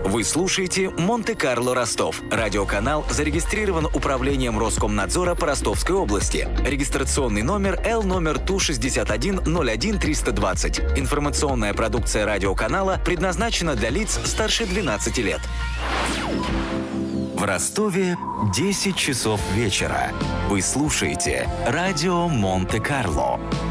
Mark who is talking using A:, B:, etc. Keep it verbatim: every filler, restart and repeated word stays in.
A: Вы слушаете «Монте-Карло Ростов». Радиоканал зарегистрирован Управлением Роскомнадзора по Ростовской области. Регистрационный номер Л номер Ту шестьдесят один ноль один триста двадцать. Информационная продукция радиоканала предназначена для лиц старше двенадцати лет. В Ростове десять часов вечера. Вы слушаете радио Монте-Карло.